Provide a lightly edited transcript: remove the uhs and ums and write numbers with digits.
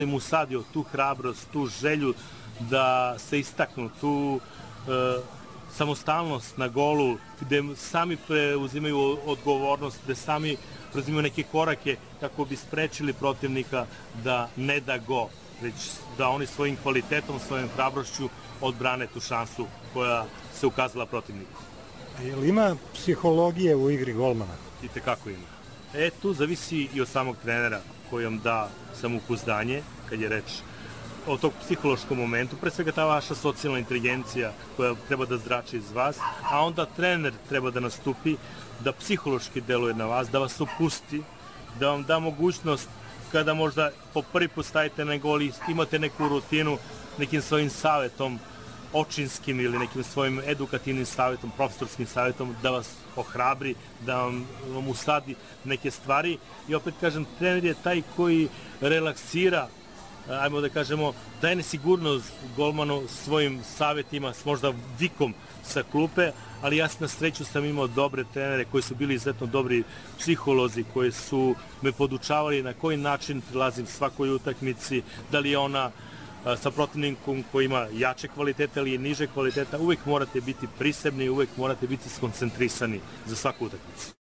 im usadio tu hrabrost, tu želju da se istaknu, tu samostalnost na golu, gde sami preuzimaju odgovornost, gde sami preuzimaju neke korake kako bi sprečili protivnika da ne da go, već da oni svojim kvalitetom, svojom hrabrošću odbrane tu šansu koja se ukazala protivniku. Jel ima psihologije u igri golmana? Itekako ima. Tu zavisi i od samog trenera koji vam da samopouzdanje, kad je reč o tog psihološkom momentu, pre svega ta vaša socijalna inteligencija koja treba da zrači iz vas, a onda trener treba da nastupi, da psihološki deluje na vas, da vas opusti, da vam da mogućnost kada možda po prvi put stavite na gol i imate neku rutinu, nekim svojim savjetom, očinskim ili nekim svojim edukativnim savjetom, profesorskim savjetom, da vas ohrabri, da vam usadi neke stvari. I opet kažem, trener je taj koji relaksira, ajmo da kažemo, daje nesigurnost golmanu svojim savjetima, s možda vikom sa klupe, ali ja na sreću sam imao dobre trenere koji su bili izuzetno dobri psiholozi, koji su me podučavali na koji način prilazim svakoj utakmici, da li je ona sa protivnikom koji ima jače kvalitete ili niže kvaliteta, uvijek morate biti prisebni, uvijek morate biti skoncentrisani za svaku utakmicu.